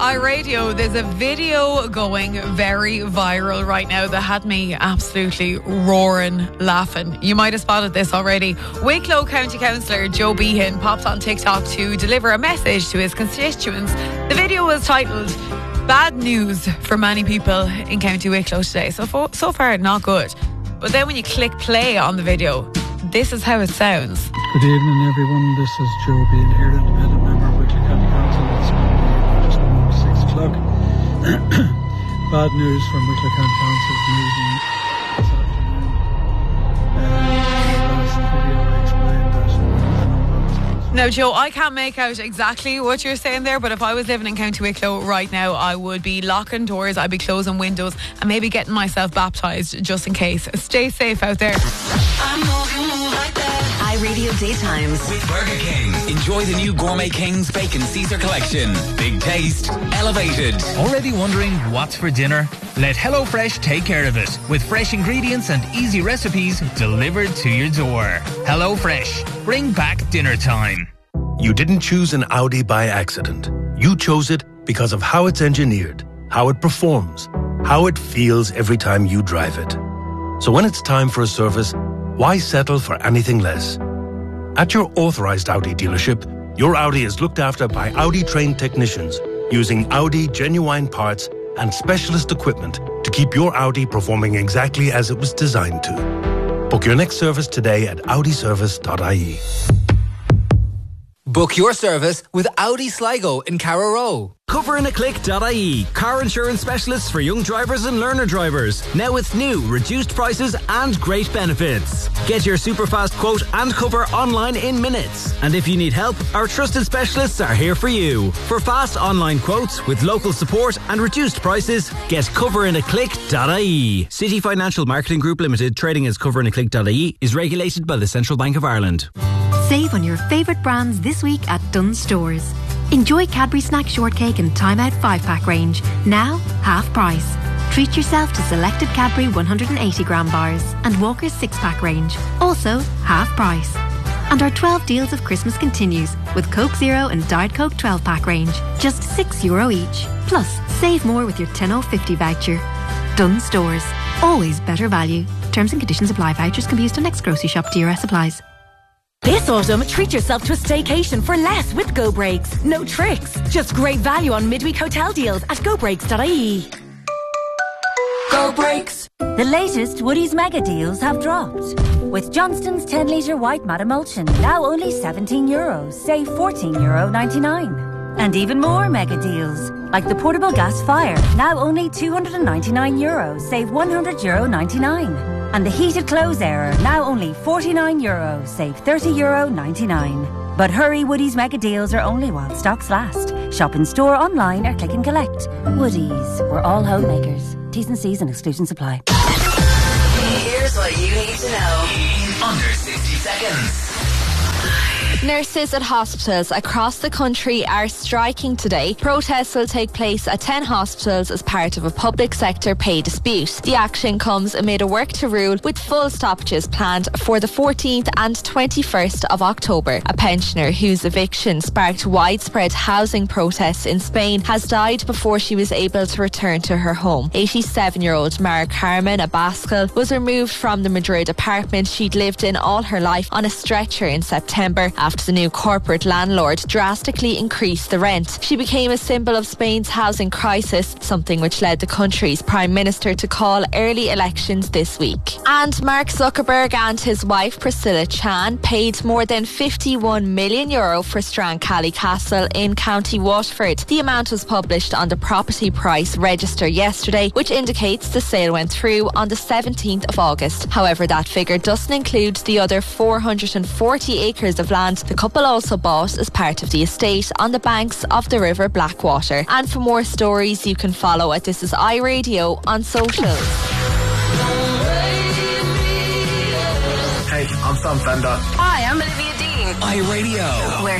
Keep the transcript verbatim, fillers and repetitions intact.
iRadio, there's a video going very viral right now that had me absolutely roaring laughing. You might have spotted this already. Wicklow County Councillor Joe Behan popped on TikTok to deliver a message to his constituents. The video was titled "Bad News for Many People in County Wicklow Today." So far, so far, not good. But then when you click play on the video, this is how it sounds. Good evening, everyone. This is Joe Behan here, independent member of Wicklow County Council. It's Monday, just before six o'clock. Bad news from Wicklow County Council's meeting this afternoon. Uh, last video I explained that. Now, Joe, I can't make out exactly what you're saying there, but if I was living in County Wicklow right now, I would be locking doors, I'd be closing windows, and maybe getting myself baptised just in case. Stay safe out there. iRadio Daytimes with Burger King. Enjoy the new Gourmet King's Bacon Caesar collection. Big taste, elevated. Already wondering what's for dinner? Let HelloFresh take care of it with fresh ingredients and easy recipes delivered to your door. HelloFresh, bring back dinner time. You didn't choose an Audi by accident. You chose it because of how it's engineered, how it performs, how it feels every time you drive it. So when it's time for a service, why settle for anything less? At your authorized Audi dealership, your Audi is looked after by Audi-trained technicians using Audi genuine parts and specialist equipment to keep your Audi performing exactly as it was designed to. Book your next service today at audi service dot I E. Book your service with Audi Sligo in Carrow. cover in a click dot I E, car insurance specialists for young drivers and learner drivers. Now with new, reduced prices and great benefits. Get your super fast quote and cover online in minutes. And if you need help, our trusted specialists are here for you. For fast online quotes with local support and reduced prices, get cover in a click dot I E. City Financial Marketing Group Limited, trading as cover in a click dot I E, is regulated by the Central Bank of Ireland. Save on your favourite brands this week at Dunnes Stores. Enjoy Cadbury Snack Shortcake and Time Out five pack range, now half price. Treat yourself to selected Cadbury one hundred eighty gram bars and Walker's six pack range, also half price. And our twelve deals of Christmas continues with Coke Zero and Diet Coke twelve pack range, just six euro each. Plus, save more with your ten oh fifty voucher. Dunnes Stores, always better value. Terms and conditions apply. Vouchers can be used on next grocery shop. D R S applies. This autumn, treat yourself to a staycation for less with Go Breaks. No tricks, just great value on midweek hotel deals at go breaks dot I E. Go Breaks. The latest Woodies mega deals have dropped. With Johnston's ten litre white matte emulsion, now only seventeen euros, save fourteen euro ninety-nine. And even more mega deals, like the portable gas fire, now only two hundred ninety-nine euros, save one hundred euro ninety-nine. And the heated clothes airer, now only forty-nine euros, save thirty euro ninety-nine. But hurry, Woodies mega deals are only while stocks last. Shop in store, online or click and collect. Woodies, we're all homemakers. T's and C's and exclusions apply. Here's what you need to know in under sixty seconds. Nurses at hospitals across the country are striking today. Protests will take place at ten hospitals as part of a public sector pay dispute. The action comes amid a work to rule with full stoppages planned for the fourteenth and twenty-first of October. A pensioner whose eviction sparked widespread housing protests in Spain has died before she was able to return to her home. eighty-seven-year-old Mara Carmen Abascal was removed from the Madrid apartment she'd lived in all her life on a stretcher in September after the new corporate landlord drastically increased the rent. She became a symbol of Spain's housing crisis, something which led the country's Prime Minister to call early elections this week. And Mark Zuckerberg and his wife Priscilla Chan paid more than fifty-one million euro for Strancally Castle in County Waterford. The amount was published on the property price register yesterday, which indicates the sale went through on the seventeenth of August. However, that figure doesn't include the other four hundred forty acres of land the couple also bought as part of the estate on the banks of the River Blackwater. And for more stories, you can follow at This Is iRadio on socials. Hey, I'm Sam Fender. Hi, I'm Olivia Dean. iRadio. We're